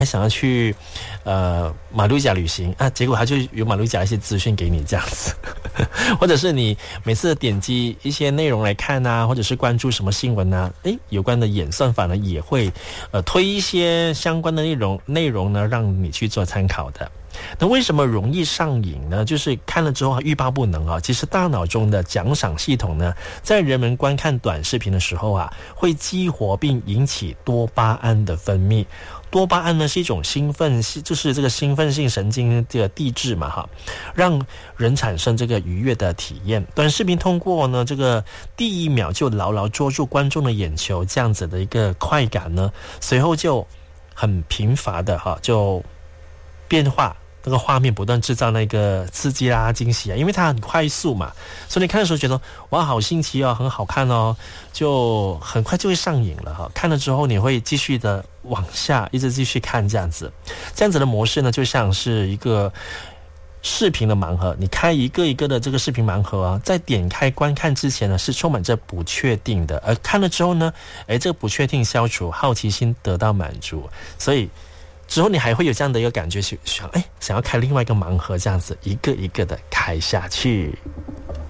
还想要去马六甲旅行啊，结果他就有马六甲一些资讯给你这样子或者是你每次点击一些内容来看啊，或者是关注什么新闻啊，有关的演算法呢也会推一些相关的内容呢让你去做参考的。那为什么容易上瘾呢？就是看了之后欲罢不能啊。其实大脑中的奖赏系统呢，在人们观看短视频的时候啊，会激活并引起多巴胺的分泌。多巴胺呢是一种兴奋，就是这个兴奋性神经的递质嘛哈，让人产生这个愉悦的体验。短视频通过呢这个第一秒就牢牢捉住观众的眼球，这样子的一个快感呢，随后就很频繁的哈就变化。那个画面不断制造那个刺激啊惊喜啊，因为它很快速嘛，所以你看的时候觉得哇好新奇哦，很好看哦，就很快就会上瘾了哈。看了之后你会继续的往下一直继续看，这样子的模式呢，就像是一个视频的盲盒，你开一个一个的这个视频盲盒啊，在点开观看之前呢，是充满着不确定的，而看了之后呢，这个不确定消除，好奇心得到满足，所以之后你还会有这样的一个感觉，想要开另外一个盲盒，这样子一个一个的开下去。